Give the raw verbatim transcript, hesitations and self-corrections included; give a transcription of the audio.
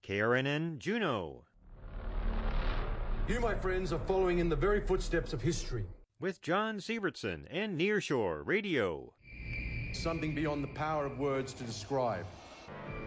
K R N N Juneau. You, my friends, are following in the very footsteps of history. With John Sievertson and Nearshore Radio. Something beyond the power of words to describe.